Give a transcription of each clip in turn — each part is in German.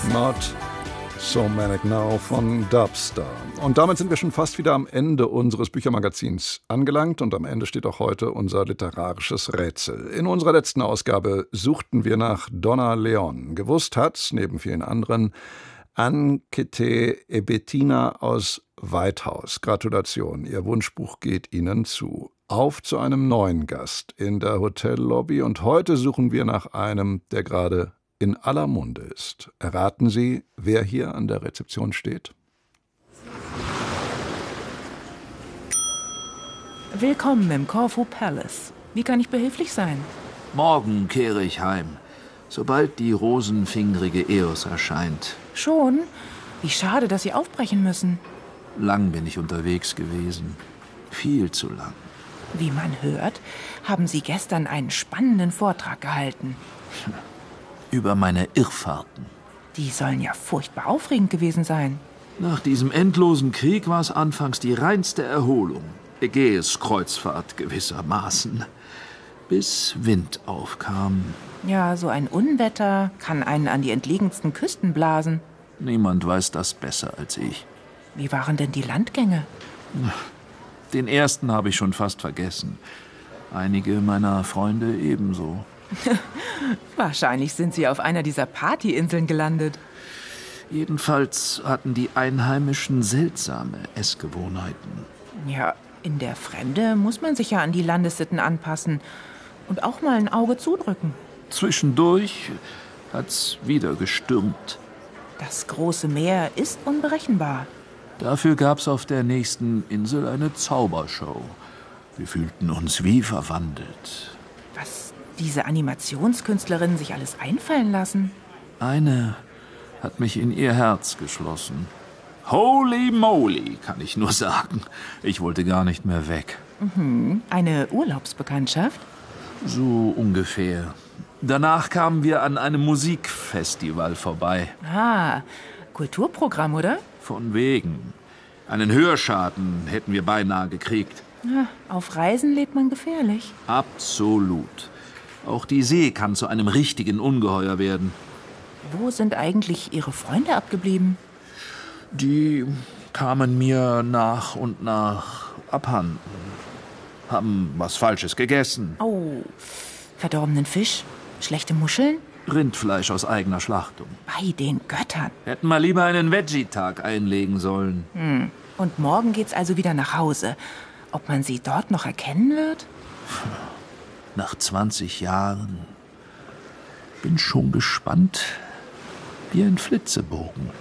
Not So Manic Now von Dubstar. Und damit sind wir schon fast wieder am Ende unseres Büchermagazins angelangt und am Ende steht auch heute unser literarisches Rätsel. In unserer letzten Ausgabe suchten wir nach Donna Leon. Gewusst hat, neben vielen anderen, Ann-Kete Ebettina aus Weithaus. Gratulation, Ihr Wunschbuch geht Ihnen zu. Auf zu einem neuen Gast in der Hotellobby und heute suchen wir nach einem, der gerade in aller Munde ist. Erraten Sie, wer hier an der Rezeption steht? Willkommen im Corfu Palace. Wie kann ich behilflich sein? Morgen kehre ich heim, sobald die rosenfingrige Eos erscheint. Schon? Wie schade, dass Sie aufbrechen müssen. Lang bin ich unterwegs gewesen. Viel zu lang. Wie man hört, haben Sie gestern einen spannenden Vortrag gehalten. Über meine Irrfahrten. Die sollen ja furchtbar aufregend gewesen sein. Nach diesem endlosen Krieg war es anfangs die reinste Erholung. Ägäis-Kreuzfahrt gewissermaßen. Bis Wind aufkam. Ja, so ein Unwetter kann einen an die entlegensten Küsten blasen. Niemand weiß das besser als ich. Wie waren denn die Landgänge? Den ersten habe ich schon fast vergessen. Einige meiner Freunde ebenso. Wahrscheinlich sind Sie auf einer dieser Partyinseln gelandet. Jedenfalls hatten die Einheimischen seltsame Essgewohnheiten. Ja, in der Fremde muss man sich ja an die Landessitten anpassen und auch mal ein Auge zudrücken. Zwischendurch hat's wieder gestürmt. Das große Meer ist unberechenbar. Dafür gab's auf der nächsten Insel eine Zaubershow. Wir fühlten uns wie verwandelt. Was diese Animationskünstlerinnen sich alles einfallen lassen? Eine hat mich in ihr Herz geschlossen. Holy moly, kann ich nur sagen. Ich wollte gar nicht mehr weg. Eine Urlaubsbekanntschaft? So ungefähr. Danach kamen wir an einem Musikfestival vorbei. Ah, Kulturprogramm, oder? Von wegen. Einen Hörschaden hätten wir beinahe gekriegt. Ja, auf Reisen lebt man gefährlich. Absolut. Auch die See kann zu einem richtigen Ungeheuer werden. Wo sind eigentlich Ihre Freunde abgeblieben? Die kamen mir nach und nach abhanden. Haben was Falsches gegessen. Oh, verdorbenen Fisch? Schlechte Muscheln? Rindfleisch aus eigener Schlachtung. Bei den Göttern. Hätten mal lieber einen Veggie-Tag einlegen sollen. Und morgen geht's also wieder nach Hause. Ob man sie dort noch erkennen wird? Nach 20 Jahren. Bin schon gespannt wie ein Flitzebogen.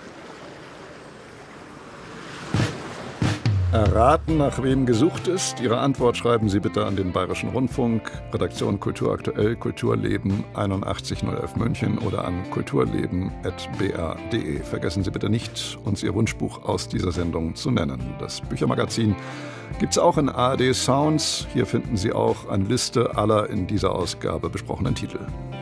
Erraten, nach wem gesucht ist? Ihre Antwort schreiben Sie bitte an den Bayerischen Rundfunk, Redaktion Kulturaktuell, Kulturleben 81011 München oder an kulturleben@br.de. Vergessen Sie bitte nicht, uns Ihr Wunschbuch aus dieser Sendung zu nennen. Das Büchermagazin gibt es auch in ARD Sounds. Hier finden Sie auch eine Liste aller in dieser Ausgabe besprochenen Titel.